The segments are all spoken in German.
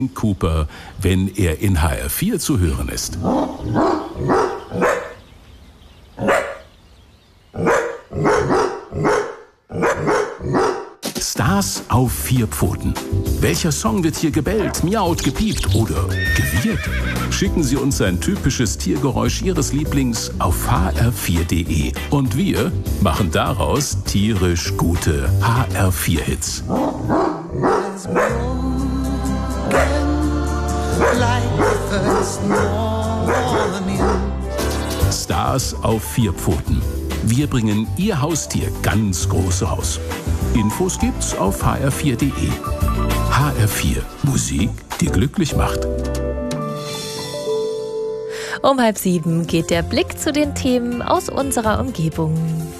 Cooper, wenn er in HR4 zu hören ist. Stars auf 4 Pfoten. Welcher Song wird hier gebellt, miaut, gepiept oder gewirrt? Schicken Sie uns ein typisches Tiergeräusch Ihres Lieblings auf hr4.de. Und wir machen daraus tierisch gute HR4-Hits. Stars auf 4 Pfoten. Wir bringen Ihr Haustier ganz groß raus. Infos gibt's auf hr4.de. HR4, Musik, die glücklich macht. Um 6:30 geht der Blick zu den Themen aus unserer Umgebung.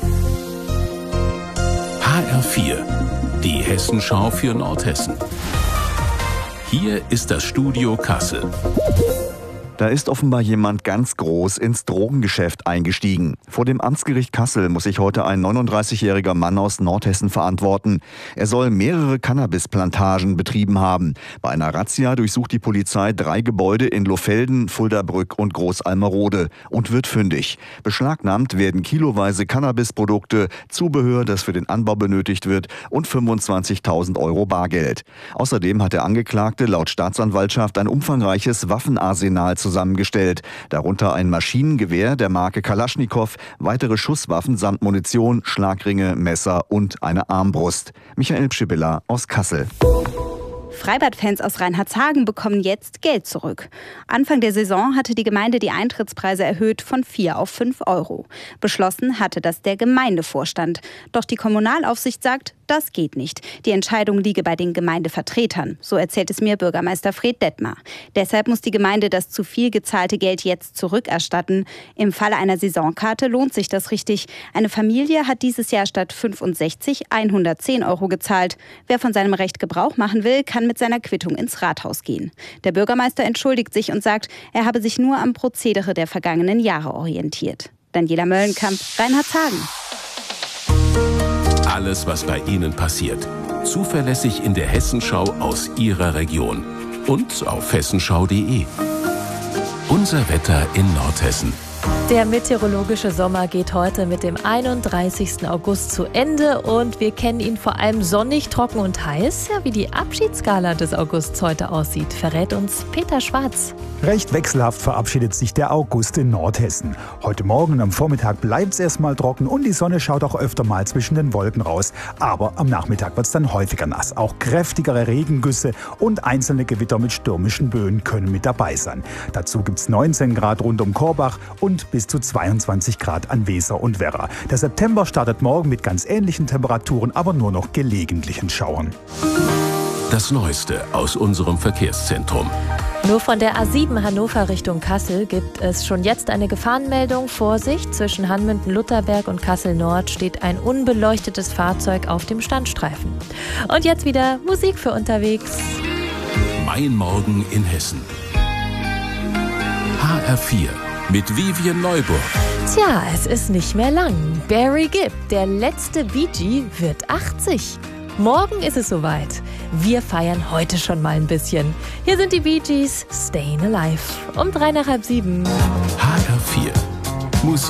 HR4, die Hessenschau für Nordhessen. Hier ist das Studio Kassel. Da ist offenbar jemand ganz groß ins Drogengeschäft eingestiegen. Vor dem Amtsgericht Kassel muss sich heute ein 39-jähriger Mann aus Nordhessen verantworten. Er soll mehrere Cannabisplantagen betrieben haben. Bei einer Razzia durchsucht die Polizei 3 Gebäude in Lohfelden, Fuldabrück und Großalmerode und wird fündig. Beschlagnahmt werden kiloweise Cannabisprodukte, Zubehör, das für den Anbau benötigt wird, und 25.000 Euro Bargeld. Außerdem hat der Angeklagte laut Staatsanwaltschaft ein umfangreiches Waffenarsenal zusammengestellt, darunter ein Maschinengewehr der Marke Kalaschnikow, weitere Schusswaffen samt Munition, Schlagringe, Messer und eine Armbrust. Michael Pschibilla aus Kassel. Freibadfans aus Reinhardshagen bekommen jetzt Geld zurück. Anfang der Saison hatte die Gemeinde die Eintrittspreise erhöht von 4 auf 5 Euro. Beschlossen hatte das der Gemeindevorstand. Doch die Kommunalaufsicht sagt, das geht nicht. Die Entscheidung liege bei den Gemeindevertretern. So erzählt es mir Bürgermeister Fred Detmar. Deshalb muss die Gemeinde das zu viel gezahlte Geld jetzt zurückerstatten. Im Falle einer Saisonkarte lohnt sich das richtig. Eine Familie hat dieses Jahr statt 65 110 Euro gezahlt. Wer von seinem Recht Gebrauch machen will, kann mit seiner Quittung ins Rathaus gehen. Der Bürgermeister entschuldigt sich und sagt, er habe sich nur am Prozedere der vergangenen Jahre orientiert. Daniela Möllenkamp, Reinhardshagen. Alles, was bei Ihnen passiert. Zuverlässig in der Hessenschau aus Ihrer Region. Und auf hessenschau.de. Unser Wetter in Nordhessen. Der meteorologische Sommer geht heute mit dem 31. August zu Ende und wir kennen ihn vor allem sonnig, trocken und heiß. Ja, wie die Abschiedsgala des Augusts heute aussieht, verrät uns Peter Schwarz. Recht wechselhaft verabschiedet sich der August in Nordhessen. Heute Morgen und am Vormittag bleibt es erstmal trocken und die Sonne schaut auch öfter mal zwischen den Wolken raus. Aber am Nachmittag wird es dann häufiger nass. Auch kräftigere Regengüsse und einzelne Gewitter mit stürmischen Böen können mit dabei sein. Dazu gibt es 19 Grad rund um Korbach und bis zu 22 Grad an Weser und Werra. Der September startet morgen mit ganz ähnlichen Temperaturen, aber nur noch gelegentlichen Schauern. Das Neueste aus unserem Verkehrszentrum. Nur von der A7 Hannover Richtung Kassel gibt es schon jetzt eine Gefahrenmeldung. Vorsicht, zwischen Hanmünden-Lutherberg und Kassel-Nord steht ein unbeleuchtetes Fahrzeug auf dem Standstreifen. Und jetzt wieder Musik für unterwegs. Mein Morgen in Hessen. HR4 mit Vivian Neuburg. Tja, es ist nicht mehr lang. Barry Gibb, der letzte Bee Gee, wird 80. Morgen ist es soweit. Wir feiern heute schon mal ein bisschen. Hier sind die Bee Gees, Stayin' Alive. Um 6:03. HR4 Musik.